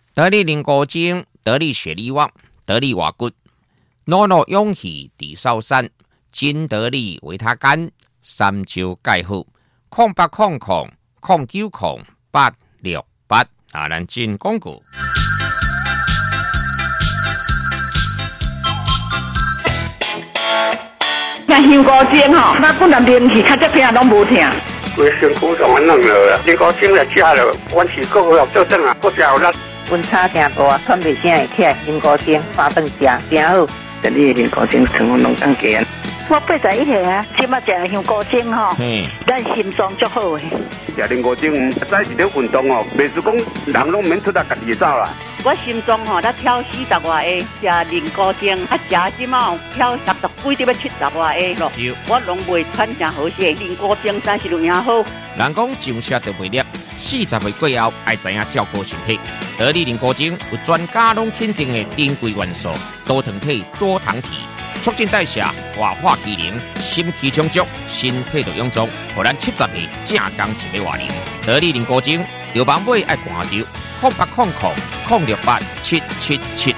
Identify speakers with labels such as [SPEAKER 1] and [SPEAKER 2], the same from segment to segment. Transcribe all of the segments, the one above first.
[SPEAKER 1] 得力灵果精，得力雪力旺，得力瓦骨，诺诺勇气地少山，金得力维他干，三招介好，0800090868啊，咱进广告。
[SPEAKER 2] 那香菇精吼，那本来灵气，较这片拢无听。
[SPEAKER 3] 规身躯上安弄落啊，香菇精来食了，阮是够好做阵啊，够食有力。
[SPEAKER 2] 温差真大，喘袂声会起来，香菇精三顿食真好。
[SPEAKER 3] 这里的香菇精成分拢更低。
[SPEAKER 2] 我81岁啊，即马食香菇精吼，咱心脏足好诶。
[SPEAKER 3] 食香菇精，早是咧运动哦，袂是讲人拢免出来家己走啦。
[SPEAKER 2] 我心脏吼，才跳40外下，食香菇精，食即马跳60几，要70外下咯。我拢袂喘真好势，香菇精真是有影好。
[SPEAKER 1] 人讲上车就袂粒，40岁过后爱知影照顾身体。得力香菇精有专家拢肯定的珍贵元素，多糖体、多糖体。促进代谢、活化机能、心气充足，身体就臃肿，互咱70岁正刚一个活龄。得力香菇精，有网买爱看着0800-068-777。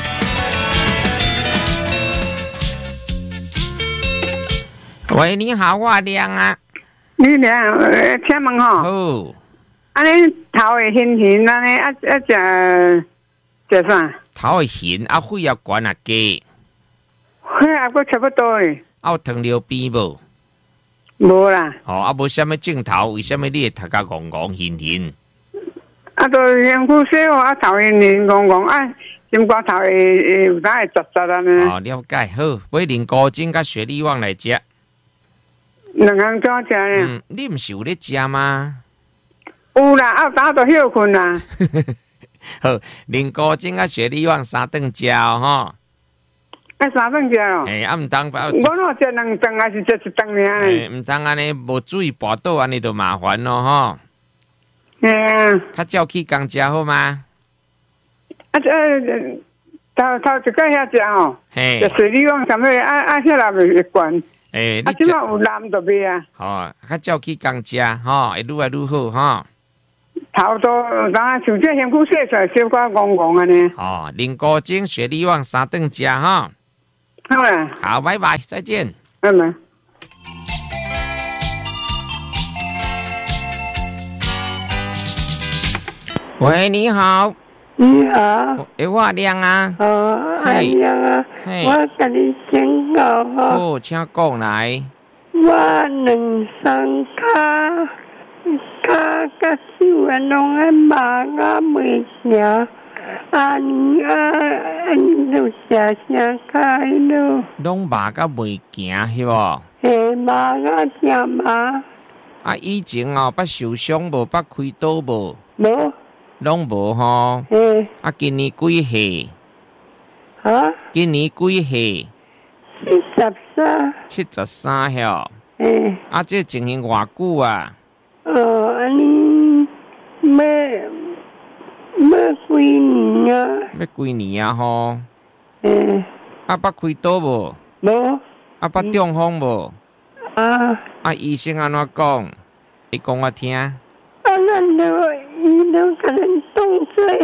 [SPEAKER 1] 喂，你好，我亮啊。
[SPEAKER 4] 你亮，请问吼？
[SPEAKER 1] 好。
[SPEAKER 4] 安尼头会晕，安尼食啥？
[SPEAKER 1] 头会晕，啊血压悬啊低。
[SPEAKER 4] 血压阁差不多诶。
[SPEAKER 1] 有糖尿病无？
[SPEAKER 4] 无啦。
[SPEAKER 1] 啊无啥物症头，为什么你会头壳戆戆晕？
[SPEAKER 4] 啊，都香菇洗哦，啊头晕戆啊，心肝头会有当会窒安尼。
[SPEAKER 1] 哦，了解好，买香菇精甲雪力旺来食。
[SPEAKER 4] 两项怎食呢？
[SPEAKER 1] 你毋是有咧食吗？
[SPEAKER 4] 有啦，啊早都休困啦。
[SPEAKER 1] 好，香菇精甲雪力旺3顿食哦，吼。
[SPEAKER 4] 3顿食哦。
[SPEAKER 1] 啊毋当把。
[SPEAKER 4] 我若食2顿，还是食1顿尔？
[SPEAKER 1] 毋当安尼无注意跋倒，安尼就麻烦咯，吼。较早起工食好吗？
[SPEAKER 4] 头一个遐食吼，就水利旺什么遐啦袂惯。
[SPEAKER 1] 你
[SPEAKER 4] 即马有蓝就袂啊。
[SPEAKER 1] 吼，较早起工食吼，会愈来愈好吼。
[SPEAKER 4] 头都像这香菇洗出来，小可戆安尼。
[SPEAKER 1] 哦，香菇精、雪力旺3顿食吼。
[SPEAKER 4] 好啦，
[SPEAKER 1] 好，拜拜，再见。
[SPEAKER 4] 拜拜。
[SPEAKER 1] 喂，你好。
[SPEAKER 5] 你好。
[SPEAKER 1] 我亮啊。
[SPEAKER 5] 亮啊。我跟你请教
[SPEAKER 1] 哦，请讲来。
[SPEAKER 5] 我2、3骹甲手啊，拢爱麻啊袂行。就写声开咯。
[SPEAKER 1] 拢麻甲袂行是无？
[SPEAKER 5] 麻啊正麻。
[SPEAKER 1] 以前捌受伤无？捌开刀无？
[SPEAKER 5] 无。
[SPEAKER 1] 拢无吼。今年几岁？今年几岁
[SPEAKER 5] ？73。
[SPEAKER 1] 73吼。这情形偌久啊？
[SPEAKER 5] 安尼要几年啊？
[SPEAKER 1] 要几年啊？吼。捌开刀无？
[SPEAKER 5] 无。
[SPEAKER 1] 捌中风无？医生安怎讲？你讲我听。
[SPEAKER 5] 咱就伊就甲咱当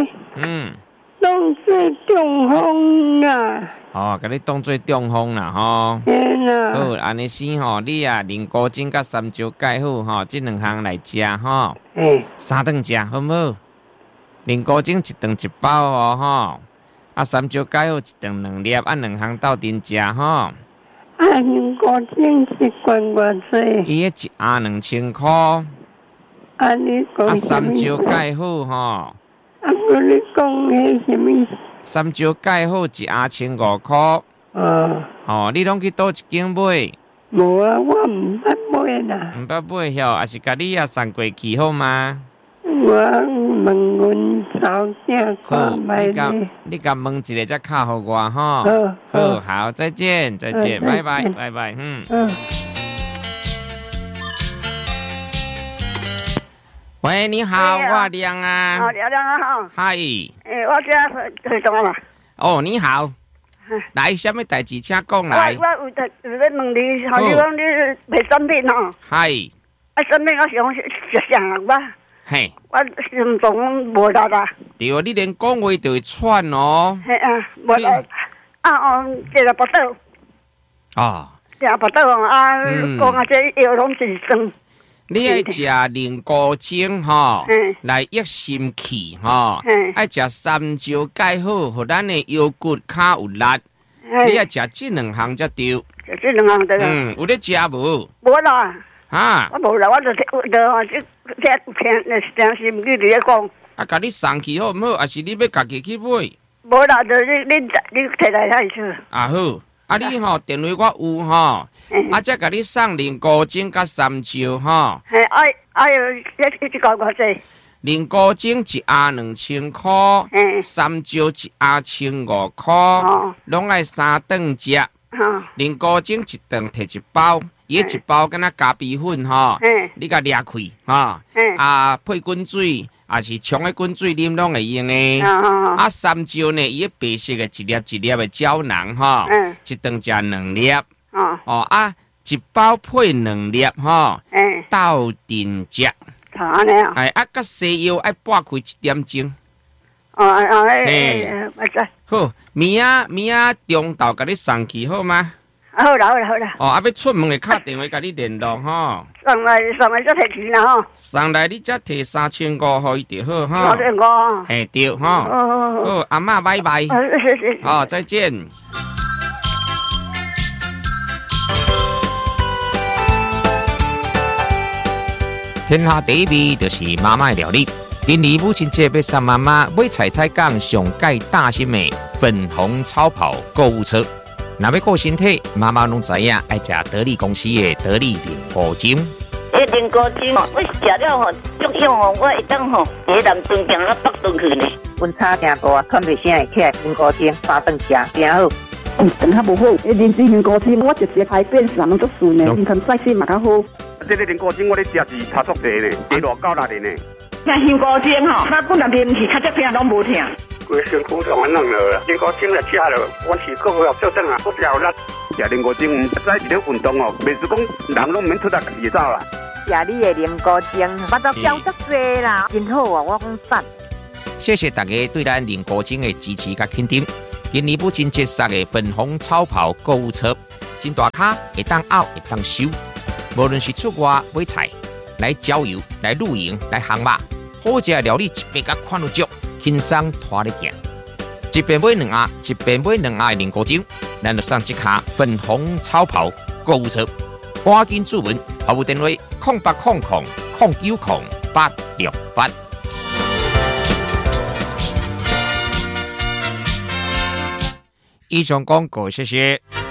[SPEAKER 5] 做中风啦。
[SPEAKER 1] 甲你当做中风啦，吼。好，安尼先吼，你啊，香菇精甲3招介好吼，这2项来食吼。3顿食好唔好？香菇精1顿1包哦，吼。3招介好1顿2粒，2项斗阵食吼。
[SPEAKER 5] 香菇精是关偌济？
[SPEAKER 1] 伊迄1盒2000块。
[SPEAKER 5] 你讲
[SPEAKER 1] 3招介好吼。
[SPEAKER 5] 你讲迄什么
[SPEAKER 1] ？3招介好1盒1500块。你拢去倒一间买？
[SPEAKER 5] 无啊，我唔捌买啦。
[SPEAKER 1] 唔捌买吼，也是甲你送过去好吗？
[SPEAKER 5] 我问阮嫂子看卖咧。
[SPEAKER 1] 你甲问一个才敲互我吼。好，再见，拜拜。喂，你好，我亮啊。
[SPEAKER 4] 亮啊好。
[SPEAKER 1] 嗨。
[SPEAKER 4] 我这去干嘛？
[SPEAKER 1] 你好。来，什么代志请讲来？
[SPEAKER 4] 我有在问你，好像讲你卖产品吼。
[SPEAKER 1] 嗨。
[SPEAKER 4] 产品我想食啥吧？
[SPEAKER 1] 嘿，
[SPEAKER 5] 我心脏无力啦。
[SPEAKER 1] 对，你连讲话就会喘哦。
[SPEAKER 5] 嘿啊，无力这个不倒。
[SPEAKER 1] 啊。
[SPEAKER 5] 这不倒啊，讲啊这药拢真酸。
[SPEAKER 1] 你爱食灵菇精吼，来益心气吼，爱食山椒钙好，互咱的腰骨较有力。你爱食这两项才对。
[SPEAKER 5] 这两项对啦。
[SPEAKER 1] 有咧食无？
[SPEAKER 5] 无啦。
[SPEAKER 1] 哈？
[SPEAKER 5] 我无啦，我就听心机伫咧讲。
[SPEAKER 1] 啊，甲你送去好毋好？还是你要家己去买？
[SPEAKER 5] 无啦，就你摕来遐去。
[SPEAKER 1] 啊好，啊你吼电话我有吼。啊，才甲你送灵菇精甲山椒吼。
[SPEAKER 5] 哎呦，一个偌济？
[SPEAKER 1] 灵菇精一盒2000块，山椒一盒1500块，拢爱3顿食。灵菇精一顿摕一包，伊一包敢若咖啡粉吼，你甲掠开吼，啊配滚水，也是冲的滚水啉拢会用的。啊山椒呢，伊白色的一粒一粒的胶囊吼，一顿食2粒。啊，一包配2粒吼，斗阵食。
[SPEAKER 5] 安尼啊？
[SPEAKER 1] 哎，啊，甲西药爱拨开1点钟。
[SPEAKER 5] 我知。
[SPEAKER 1] 好，明仔中昼甲你送去好吗？
[SPEAKER 5] 好啦。
[SPEAKER 1] 啊，要出门会敲电话甲你联络吼。
[SPEAKER 5] 送来才摕钱啦吼。
[SPEAKER 1] 送来你才摕3500互伊就好哈。
[SPEAKER 5] 3500。
[SPEAKER 1] 嘿，对吼。好，阿嬷拜拜。好，再见。天下第一味就是妈妈的料理。今年母亲节要送妈妈买菜彩港上盖大心的粉红超跑购物车。若要顾身体，妈妈拢知影爱食得力公司的得力灵菇精。
[SPEAKER 2] 这灵菇精我食了吼，足用吼，我会当吼在南庄行啊北顿去呢。
[SPEAKER 6] 温差真大，看袂啥会起来灵菇精3顿食真好。
[SPEAKER 7] 肠较无好，认真灵菇精我直接排便上足顺的，你看细细嘛较好。
[SPEAKER 3] 这个灵菇精我咧食是差足侪呢，茶落9、6年呢。
[SPEAKER 7] 像香菇精吼，它本来啉去，较只病拢无疼。
[SPEAKER 3] 规身躯都安弄了，灵菇精来食了，我是个个做阵啊，我有力。食灵菇精，再一个运动哦，袂是讲人拢免出来家己走啦。
[SPEAKER 6] 食你的灵菇精，我都标足侪啦，真好啊！我讲赞。
[SPEAKER 1] 谢谢大家对咱灵菇精的支持甲肯定。今年母亲节送的粉红超跑购物车，真大卡，会当拗，会当收。无论是出外买菜、来郊游、来露营、来航马，好食的料理一边甲看有足，轻松拖咧行。一边买2盒，一边买2盒的灵菇精，咱就送一卡粉红超跑购物车。赶紧注文，服务电话0800090868。以上广告，谢谢。